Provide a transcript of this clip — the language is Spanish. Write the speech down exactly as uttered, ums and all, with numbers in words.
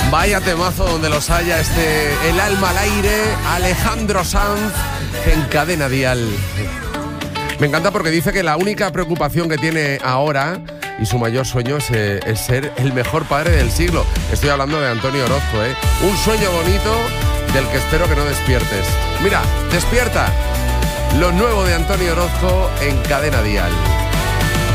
Vaya temazo donde los haya, este El alma al aire, Alejandro Sanz en Cadena Dial. Me encanta porque dice que la única preocupación que tiene ahora y su mayor sueño es, eh, es ser el mejor padre del siglo. Estoy hablando de Antonio Orozco, ¿eh? Un sueño bonito del que espero que no despiertes. Mira, despierta. Lo nuevo de Antonio Orozco en Cadena Dial.